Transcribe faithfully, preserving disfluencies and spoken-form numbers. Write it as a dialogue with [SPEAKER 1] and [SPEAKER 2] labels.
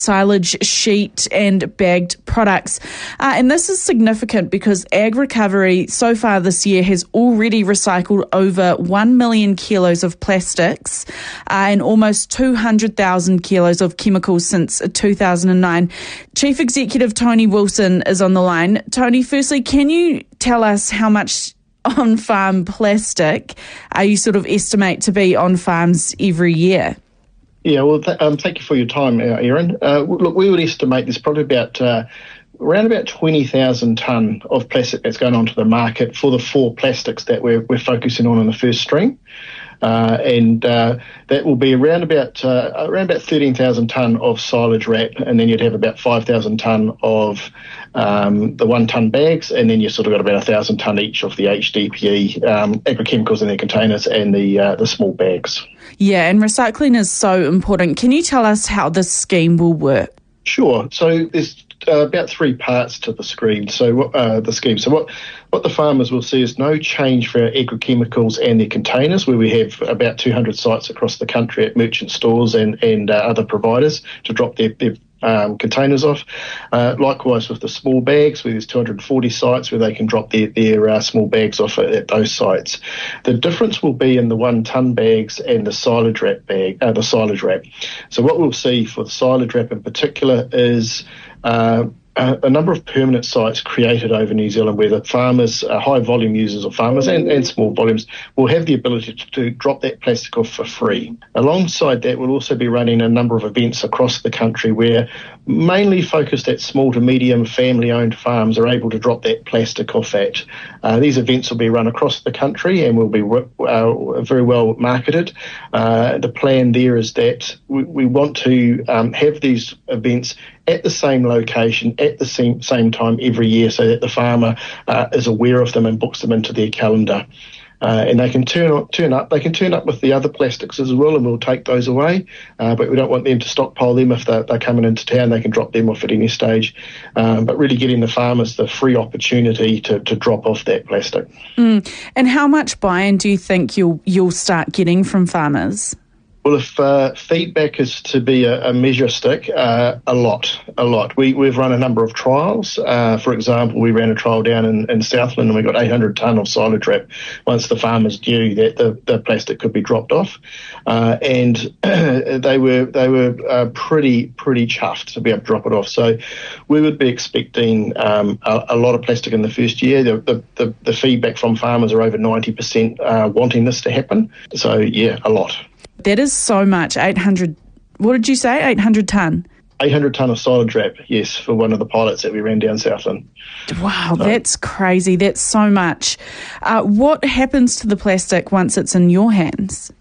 [SPEAKER 1] silage, sheet and bagged products. Uh, and this is significant because Ag Recovery so far this year has already recycled over one million kilos of plastics uh, and almost two hundred thousand kilos of chemicals since two thousand nine. Chief Executive Tony Wilson is on the line. Tony, firstly, can you tell us how much on-farm plastic uh, you sort of estimate to be on farms every year?
[SPEAKER 2] Yeah, well, th- um, thank you for your time, uh, Erin. Uh, look, we would estimate there's probably about uh, around about twenty thousand tonne of plastic that's going onto the market for the four plastics that we're, we're focusing on in the first stream. Uh, and uh, that will be around about uh, around about thirteen thousand tonne of silage wrap, and then you'd have about five thousand tonne of um, the one-tonne bags, and then you've sort of got about one thousand tonne each of the H D P E um, agrochemicals in their containers and the uh, the small bags.
[SPEAKER 1] Yeah, and recycling is so important. Can you tell us how this scheme will work?
[SPEAKER 2] Sure. So there's uh, about three parts to the scheme. So uh, the scheme. So what what the farmers will see is no change for our agrochemicals and their containers, where we have about two hundred sites across the country at merchant stores and and uh, other providers to drop their, their um, containers off. Uh, likewise with the small bags, where there's two hundred forty sites where they can drop their their uh, small bags off at, at those sites. The difference will be in the one tonne bags and the silage wrap bag, uh, the silage wrap. So what we'll see for the silage wrap in particular is uh, a, a number of permanent sites created over New Zealand where the farmers, uh, high volume users of farmers and, and small volumes, will have the ability to, to drop that plastic off for free. Alongside that, we'll also be running a number of events across the country where mainly focused at small to medium family-owned farms are able to drop that plastic off at. Uh, these events will be run across the country and will be uh, very well marketed. Uh, the plan there is that we, we want to um, have these events at the same location, at the same, same time every year, so that the farmer uh, is aware of them and books them into their calendar. Uh, and they can turn turn up. They can turn up with the other plastics as well, and we'll take those away. Uh, but we don't want them to stockpile them. If they're, they're coming into town, they can drop them off at any stage. Um, but really getting the farmers the free opportunity to, to drop off that plastic.
[SPEAKER 1] Mm. And how much buy-in do you think you'll you'll start getting from farmers?
[SPEAKER 2] Well, if uh, feedback is to be a, a measure stick, uh, a lot, a lot. We, we've run a number of trials. Uh, for example, we ran a trial down in, in Southland and we got eight hundred tonne of silage wrap once the farmers knew that the, the plastic could be dropped off. Uh, and they were they were uh, pretty, pretty chuffed to be able to drop it off. So we would be expecting um, a, a lot of plastic in the first year. The, the, the, the feedback from farmers are over ninety percent uh, wanting this to happen. So, yeah, a lot.
[SPEAKER 1] That is so much, eight hundred, what did you say, eight hundred tonne?
[SPEAKER 2] eight hundred tonne of silage wrap, yes, for one of the pilots that we ran down Southland.
[SPEAKER 1] Wow, so that's crazy. That's so much. Uh, what happens to the plastic once it's in your hands?